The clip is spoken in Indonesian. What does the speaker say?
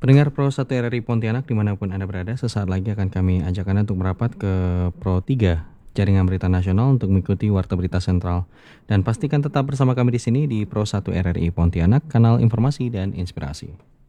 Pendengar Pro 1 RRI Pontianak dimanapun Anda berada, sesaat lagi akan kami ajak Anda untuk merapat ke Pro 3 Jaringan Berita Nasional untuk mengikuti Warta Berita Sentral. Dan pastikan tetap bersama kami di sini di Pro 1 RRI Pontianak, kanal informasi dan inspirasi.